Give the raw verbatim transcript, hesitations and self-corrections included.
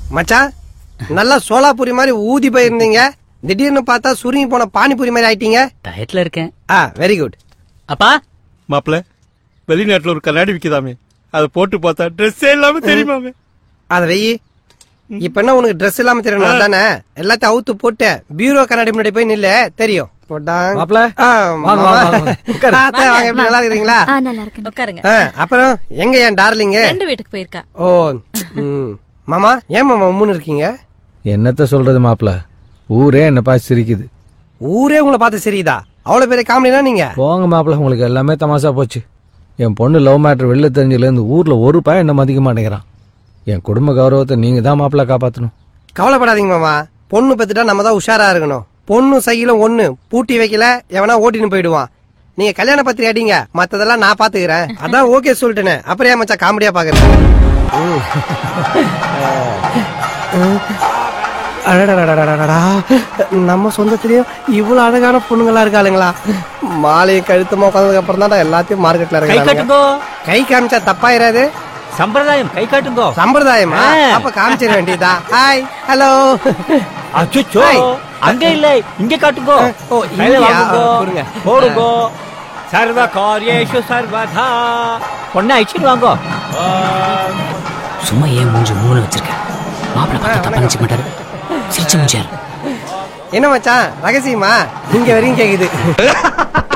மச்சான் நல்லா சோலாபூரி மாதிரி ஊதி போயிருந்தீங்க, திடீர்னு பார்த்தா சுருங்கி போன பானிபூரி மாதிரி ஆயிட்டீங்க. டயட்ல இருக்கேன். ஆ வெரி குட். அப்பா மாப்பிள்ள, வெளிநாட்டுல ஒரு கண்ணாடி விக்குதாமே, அதை போட்டு பார்த்தா ட்ரெஸ் இல்லாம தெரியுமாமே. அத வெயி. இப்ப என்ன உனக்கு ட்ரெஸ் இல்லாம தெரியணும் தானே? எல்லாத்தையும் அவுத்து போட்டு பீரோ கண்ணாடி முன்னாடி போய் நில்ல, தெரியும். நல்லா இருக்கீங்களா? அப்புறம் எங்க என் டார்லிங்க? வீட்டுக்கு போயிருக்கா. ஓ மாமா, ஏன் மாமா உம்முன்னு இருக்கீங்க? என்னத்த சொல்றது மாப்பிள்ள, ஊரே என்ன பார்த்து சிரிக்குது. ஊரே உங்களை பார்த்து சிரிக்குதா? அவ்வளவு பெரிய காமெடினா நீங்க? போங்க மாப்பிள்ள, உங்களுக்கு எல்லாமே தமாஷா போச்சு. என் பொண்ணு லவ் மேட்டர் வெளில தெரிஞ்சதுல இருந்து ஊர்ல ஒரு பையன் என்ன மதிக்க மாட்டேங்கிறான். என் குடும்ப கௌரவத்தை நீங்க தான் மாப்பிள்ள காப்பாத்தணும். கவலைப்படாதீங்க மாமா, பொண்ணு பெத்துட்டா நம்ம தான் உஷாரா இருக்கணும். பொண்ணு சைக்கிலும் ஒண்ணு பூட்டி வைக்கல, எவனா ஓட்டின்னு போயிடுவான். நீங்க கல்யாண பத்திரி அடிங்க, மத்ததெல்லாம் நான் பாத்துக்கிறேன். அதான் ஓகே சொல்லிட்டேனே, அப்புறம் ஏன் மச்சா காமெடியா பாக்குறேன்? நம்ம சொந்தத்திலயும் இவ்வளவு அழகான பொண்ணுங்களா இருக்காளுங்களா? மாலையை கழுத்தமா உட்காந்ததுக்கு அப்புறம் தான் எல்லாத்தையும் மார்க்கெட்ல இருக்காங்க. கை காமிச்சா தப்பாயிராது. சம்பிரதாயம், கை காட்டுங்கோ. சம்பிரதாயமா? அப்ப காமிச்சிட வேண்டியதா? Hi, hello. அச்சோ, அங்க இல்ல, இங்க காட்டுங்கோ. போடுங்க. சர்வ காரியேஷு சர்வதா. பொண்ணை அழிச்சிட்டு வாங்கோ. சும்மா ஏன் மூஞ்சி மூணு வச்சிருக்க? மாப்பிள்ள பார்த்தா தப்பா நினைச்சு மாட்டாரு. சிரிச்சு மூஞ்சாரு. என்ன மச்சான் ரகசியமா? இங்க வரையும் கேக்குது.